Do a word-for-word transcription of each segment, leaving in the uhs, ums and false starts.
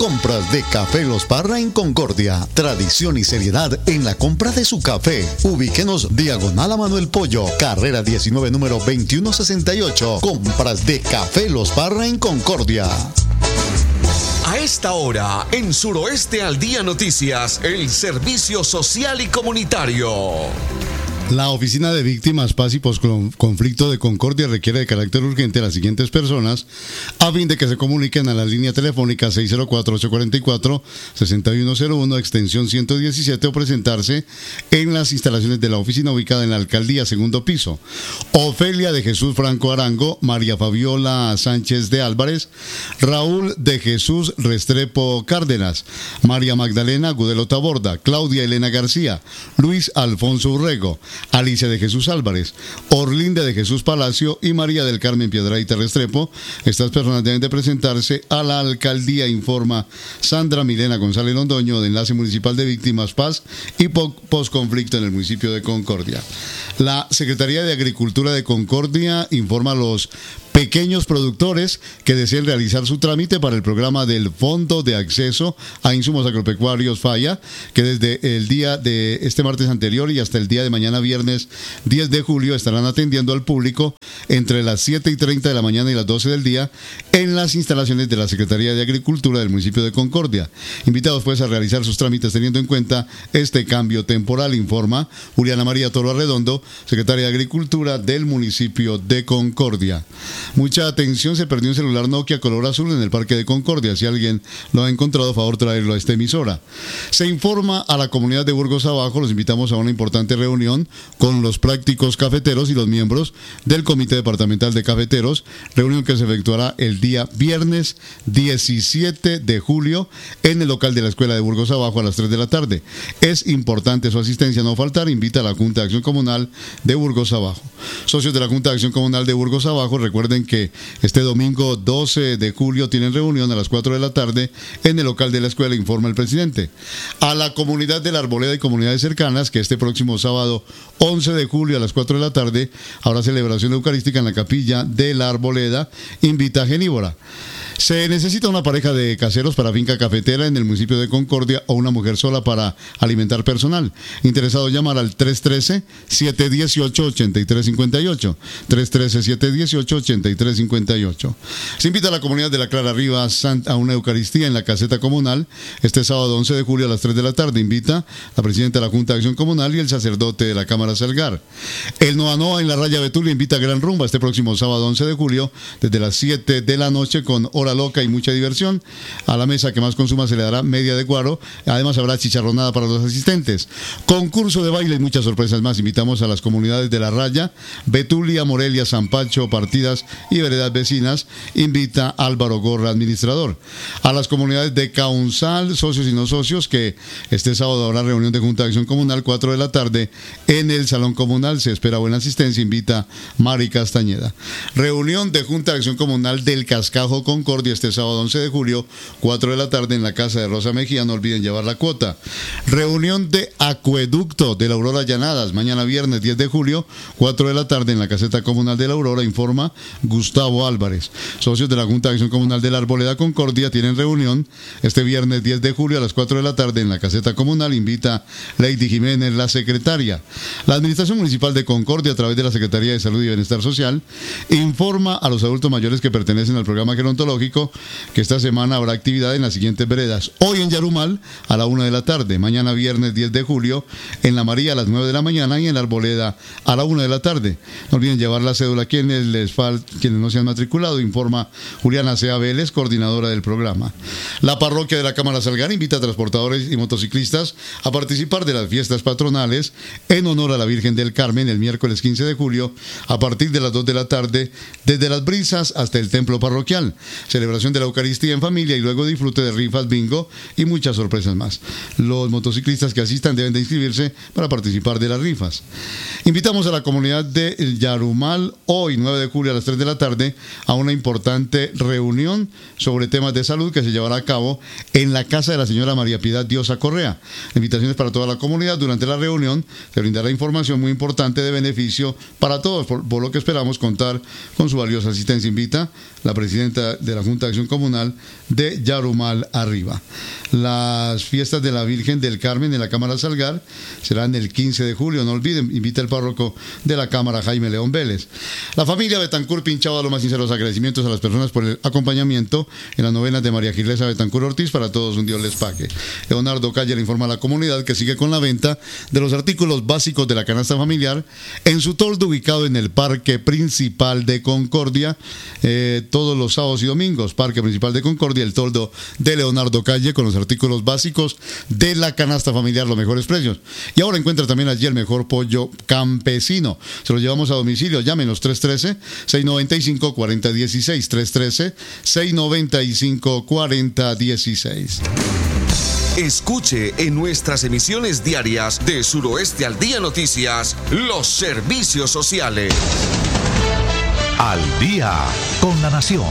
Compras de Café Los Parra en Concordia. Tradición y seriedad en la compra de su café. Ubíquenos diagonal a Manuel Pollo, carrera diecinueve, número veintiuno sesenta y ocho. Compras de Café Los Parra en Concordia. A esta hora, en Suroeste al Día Noticias, el servicio social y comunitario. La Oficina de Víctimas, Paz y Postconflicto de Concordia requiere de carácter urgente a las siguientes personas a fin de que se comuniquen a la línea telefónica seis cero cuatro, ocho cuatro cuatro, seis uno cero uno, extensión ciento diecisiete, o presentarse en las instalaciones de la oficina ubicada en la alcaldía, segundo piso. Ofelia de Jesús Franco Arango, María Fabiola Sánchez de Álvarez, Raúl de Jesús Restrepo Cárdenas, María Magdalena Gudelo Taborda, Claudia Elena García, Luis Alfonso Urrego, Alicia de Jesús Álvarez, Orlinda de Jesús Palacio y María del Carmen Piedrahíta Restrepo. Estas personas deben de presentarse a la alcaldía, informa Sandra Milena González Londoño, de Enlace Municipal de Víctimas, Paz y Postconflicto en el municipio de Concordia. La Secretaría de Agricultura de Concordia informa a los pequeños productores que deseen realizar su trámite para el programa del Fondo de Acceso a Insumos Agropecuarios FAIA, que desde el día de este martes anterior y hasta el día de mañana viernes diez de julio estarán atendiendo al público entre las siete y treinta de la mañana y las doce del día en las instalaciones de la Secretaría de Agricultura del municipio de Concordia. Invitados pues a realizar sus trámites teniendo en cuenta este cambio temporal, informa Juliana María Toro Arredondo, secretaria de Agricultura del municipio de Concordia. Mucha atención, se perdió un celular Nokia color azul en el Parque de Concordia. Si alguien lo ha encontrado, a favor traerlo a esta emisora. Se informa a la comunidad de Burgos Abajo, los invitamos a una importante reunión con los prácticos cafeteros y los miembros del Comité Departamental de Cafeteros, reunión que se efectuará el día viernes diecisiete de julio en el local de la Escuela de Burgos Abajo a las tres de la tarde. Es importante su asistencia, no faltar, invita a la Junta de Acción Comunal de Burgos Abajo. Socios de la Junta de Acción Comunal de Burgos Abajo, recuerden que este domingo doce de julio tienen reunión a las cuatro de la tarde en el local de la escuela, informa el presidente. A la comunidad de la Arboleda y comunidades cercanas, que este próximo sábado once de julio a las cuatro de la tarde habrá celebración eucarística en la capilla de la Arboleda, invita a Genívora. Se necesita una pareja de caseros para finca cafetera en el municipio de Concordia o una mujer sola para alimentar personal. Interesado, llamar al tres uno tres, siete uno ocho, ocho tres cinco ocho. tres uno tres, siete uno ocho, ocho tres cinco ocho. Se invita a la comunidad de la Clara Rivas a una Eucaristía en la caseta comunal este sábado once de julio a las tres de la tarde. Invita la presidenta de la Junta de Acción Comunal y el sacerdote de la Cámara Salgar. El Noa Noa en la Raya Betulia invita a Gran Rumba este próximo sábado once de julio desde las siete de la noche con hora loca y mucha diversión. A la mesa que más consuma se le dará media de guaro. Además habrá chicharronada para los asistentes, concurso de baile y muchas sorpresas más. Invitamos a las comunidades de La Raya, Betulia, Morelia, San Pancho, Partidas y veredas vecinas. Invita Álvaro Gorra, administrador. A las comunidades de Caunzal, socios y no socios, que este sábado habrá reunión de Junta de Acción Comunal, cuatro de la tarde en el Salón Comunal. Se espera buena asistencia. Invita Mari Castañeda. Reunión de Junta de Acción Comunal del Cascajo Concordia este sábado once de julio, cuatro de la tarde en la casa de Rosa Mejía. No olviden llevar la cuota. Reunión de Acueducto de la Aurora Llanadas, mañana viernes diez de julio, cuatro de la tarde en la caseta comunal de la Aurora, informa Gustavo Álvarez. Socios de la Junta de Acción Comunal de la Arboleda Concordia tienen reunión este viernes diez de julio a las cuatro de la tarde en la caseta comunal. Invita Lady Jiménez, la secretaria. La Administración Municipal de Concordia, a través de la Secretaría de Salud y Bienestar Social, informa a los adultos mayores que pertenecen al programa gerontológico que esta semana habrá actividad en las siguientes veredas. Hoy en Yarumal a la una de la tarde, mañana viernes diez de julio en La María a las nueve de la mañana y en la Arboleda a la una de la tarde. No olviden llevar la cédula a quienes les falta, quienes no se han matriculado, informa Juliana Cea Vélez, coordinadora del programa. La parroquia de la Cámara Salgar invita a transportadores y motociclistas a participar de las fiestas patronales en honor a la Virgen del Carmen el miércoles quince de julio a partir de las dos de la tarde desde Las Brisas hasta el templo parroquial. Celebración de la Eucaristía en familia y luego disfrute de rifas, bingo y muchas sorpresas más. Los motociclistas que asistan deben de inscribirse para participar de las rifas. Invitamos a la comunidad de Yarumal hoy nueve de julio a las tres de la tarde a una importante reunión sobre temas de salud que se llevará a cabo en la casa de la señora María Piedad Diosa Correa. Invitaciones para toda la comunidad. Durante la reunión se brindará información muy importante de beneficio para todos, por, por lo que esperamos contar con su valiosa asistencia. Invita la presidenta de la Junta de Acción Comunal de Yarumal Arriba. Las fiestas de la Virgen del Carmen en la Cámara Salgar serán el quince de julio, no olviden, invita el párroco de la Cámara, Jaime León Vélez. La familia Betancourt Pinchaba los más sinceros agradecimientos a las personas por el acompañamiento en las novenas de María Gilesa Betancourt Ortiz. Para todos, un Dios les pague. Leonardo Calle le informa a la comunidad que sigue con la venta de los artículos básicos de la canasta familiar en su toldo ubicado en el Parque Principal de Concordia, eh, todos los sábados y domingos. Parque Principal de Concordia, el toldo de Leonardo Calle con los artículos básicos de la canasta familiar, los mejores precios. Y ahora encuentra también allí el mejor pollo campesino. Se lo llevamos a domicilio. Llámenos tres uno tres, seis nueve cinco, cuatro cero uno seis, tres uno tres, seis nueve cinco, cuatro cero uno seis. Escuche en nuestras emisiones diarias de Suroeste al Día Noticias los servicios sociales. Al día con la nación.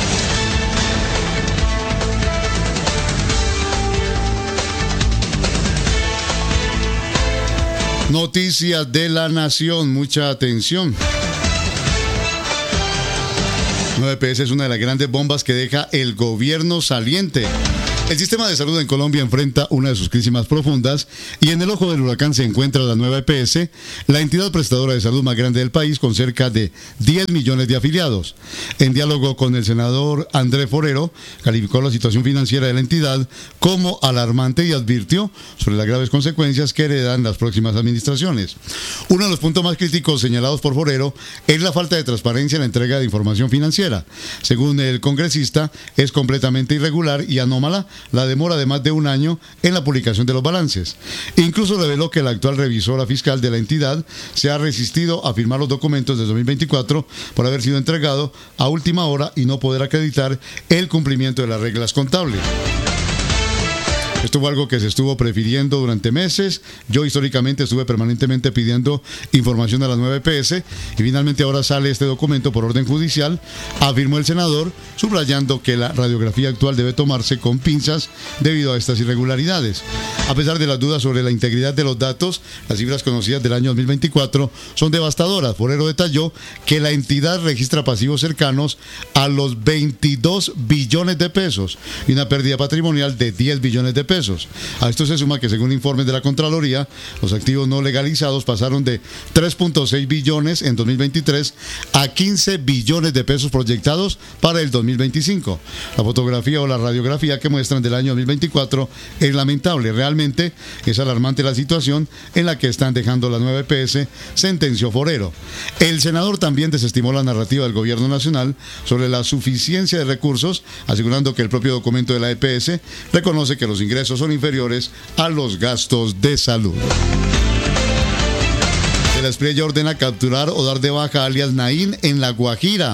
Noticias de la nación, mucha atención. nueve P S es una de las grandes bombas que deja el gobierno saliente. El sistema de salud en Colombia enfrenta una de sus crisis más profundas y en el ojo del huracán se encuentra la nueva E P S, la entidad prestadora de salud más grande del país con cerca de diez millones de afiliados. En diálogo con el senador Andrés Forero, calificó la situación financiera de la entidad como alarmante y advirtió sobre las graves consecuencias que heredan las próximas administraciones. Uno de los puntos más críticos señalados por Forero es la falta de transparencia en la entrega de información financiera. Según el congresista, es completamente irregular y anómala la demora de más de un año en la publicación de los balances. Incluso reveló que la actual revisora fiscal de la entidad se ha resistido a firmar los documentos de dos mil veinticuatro por haber sido entregado a última hora y no poder acreditar el cumplimiento de las reglas contables. Esto fue algo que se estuvo prefiriendo durante meses. Yo históricamente estuve permanentemente pidiendo información a las nueve P S y finalmente ahora sale este documento por orden judicial, afirmó el senador, subrayando que la radiografía actual debe tomarse con pinzas debido a estas irregularidades. A pesar de las dudas sobre la integridad de los datos, las cifras conocidas del año dos mil veinticuatro son devastadoras. Forero detalló que la entidad registra pasivos cercanos a los veintidós billones de pesos y una pérdida patrimonial de diez billones de pesos. pesos. A esto se suma que según informes de la Contraloría, los activos no legalizados pasaron de tres punto seis billones en dos mil veintitrés a quince billones de pesos proyectados para el dos mil veinticinco. La fotografía o la radiografía que muestran del año dos mil veinticuatro es lamentable. Realmente es alarmante la situación en la que están dejando la nueva E P S, sentenció Forero. El senador también desestimó la narrativa del gobierno nacional sobre la suficiencia de recursos, asegurando que el propio documento de la E P S reconoce que los ingresos son inferiores a los gastos de salud. De la Espriella ordena capturar o dar de baja a alias Naín en La Guajira.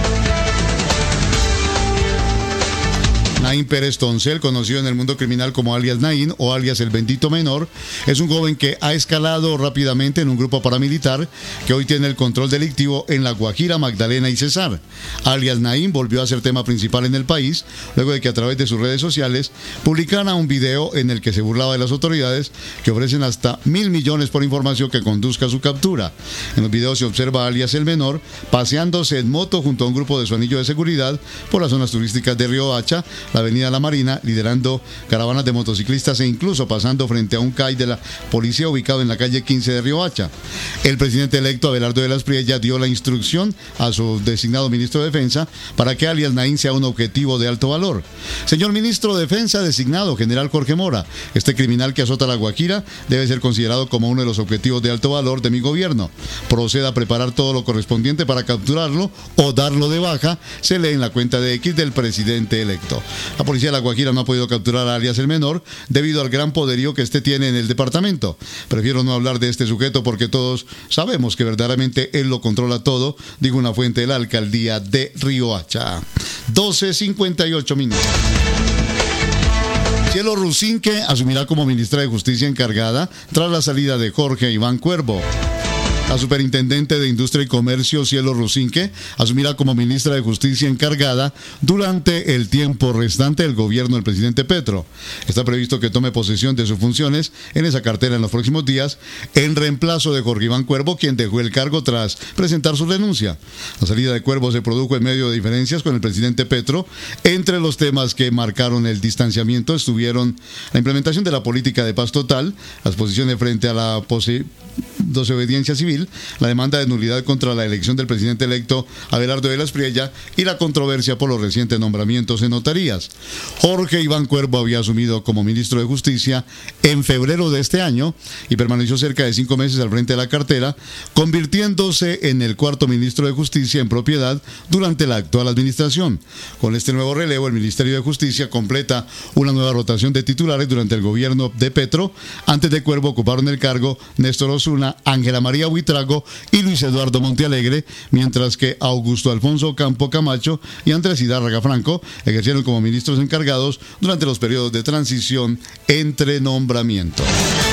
Naín Pérez Toncel, conocido en el mundo criminal como alias Naín o alias El Bendito Menor, es un joven que ha escalado rápidamente en un grupo paramilitar que hoy tiene el control delictivo en La Guajira, Magdalena y Cesar. Alias Naín volvió a ser tema principal en el país luego de que a través de sus redes sociales publicara un video en el que se burlaba de las autoridades que ofrecen hasta mil millones por información que conduzca a su captura. En los videos se observa a alias El Menor paseándose en moto junto a un grupo de su anillo de seguridad por las zonas turísticas de Riohacha, la avenida La Marina, liderando caravanas de motociclistas e incluso pasando frente a un C A I de la policía ubicado en la calle quince de Riohacha. El presidente electo Abelardo de la Espriella dio la instrucción a su designado ministro de Defensa para que alias Naín sea un objetivo de alto valor. Señor ministro de Defensa designado, general Jorge Mora, este criminal que azota a La Guajira debe ser considerado como uno de los objetivos de alto valor de mi gobierno. Proceda a preparar todo lo correspondiente para capturarlo o darlo de baja, se lee en la cuenta de X del presidente electo. La policía de La Guajira no ha podido capturar a alias El Menor debido al gran poderío que este tiene en el departamento. Prefiero no hablar de este sujeto porque todos sabemos que verdaderamente él lo controla todo, dijo una fuente de la alcaldía de Riohacha. doce cincuenta y ocho minutos. Cielo Rusinque asumirá como ministra de Justicia encargada tras la salida de Jorge Iván Cuervo. La superintendente de Industria y Comercio, Cielo Rusinque, asumirá como ministra de Justicia encargada durante el tiempo restante del gobierno del presidente Petro. Está previsto que tome posesión de sus funciones en esa cartera en los próximos días, en reemplazo de Jorge Iván Cuervo, quien dejó el cargo tras presentar su renuncia. La salida de Cuervo se produjo en medio de diferencias con el presidente Petro. Entre los temas que marcaron el distanciamiento estuvieron la implementación de la política de paz total, las posiciones frente a la posi- desobediencia civil, la demanda de nulidad contra la elección del presidente electo Abelardo de la Espriella y la controversia por los recientes nombramientos en notarías. Jorge Iván Cuervo había asumido como ministro de Justicia en febrero de este año y permaneció cerca de cinco meses al frente de la cartera, convirtiéndose en el cuarto ministro de Justicia en propiedad durante la actual administración. Con este nuevo relevo, el Ministerio de Justicia completa una nueva rotación de titulares durante el gobierno de Petro. Antes de Cuervo ocuparon el cargo Néstor Osuna, Ángela María Buitrago y Luis Eduardo Montealegre, mientras que Augusto Alfonso Campo Camacho y Andrés Hidárraga Franco ejercieron como ministros encargados durante los periodos de transición entre nombramientos.